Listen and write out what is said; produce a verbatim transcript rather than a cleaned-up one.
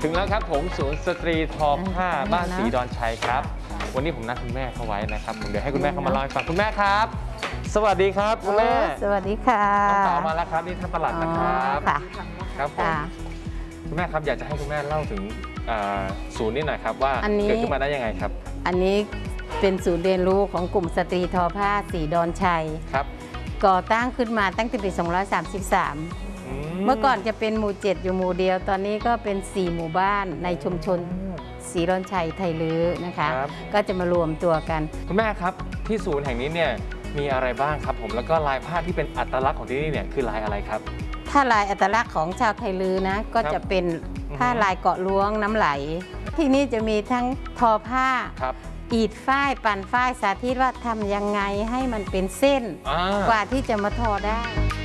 ถึงแล้วครับผมศูนย์สตรีทอผ้าบ้านศรีดอนชัยครับวันนี้ผมนัดคุณแม่เข้าไว้นะครับผมเดี๋ยวให้คุณแม่เข้ามาเล่าให้ฟังคุณแม่ครับสวัสดีครับคุณแม่สวัสดีค่ะน้องสาวมาแล้วครับนี่ท่านปลัดนะครับค่ะครับผมคุณแม่ครับอยากจะให้คุณแม่เล่าถึงศูนย์นี้หน่อยครับว่าเกิดขึ้นมาได้ยังไงครับอันนี้เป็นศูนย์เรียนรู้ของกลุ่มสตรีทอผ้าศรีดอนชัยครับก่อตั้งขึ้นมาตั้งแต่ปีสองพันสามสิบสามเมื่อก่อนจะเป็นหมู่เจ็ดอยู่หมู่เดียวตอนนี้ก็เป็นสี่หมู่บ้านในชุมชนศรีดอนชัยไทยลื้อนะคะก็จะมารวมตัวกันคุณแม่ครับที่ศูนย์แห่งนี้เนี่ยมีอะไรบ้างครับผมแล้วก็ลายผ้าที่เป็นอัตลักษณ์ของที่นี่เนี่ยคือลายอะไรครับถ้าลายอัตลักษณ์ของชาวไทยลื้อนะก็จะเป็นผ้าลายเกาะล้วงน้ำไหลที่นี่จะมีทั้งทอผ้าอีดฝ้ายปั่นฝ้ายสาธิตว่าทำยังไงให้มันเป็นเส้นกว่าที่จะมาทอได้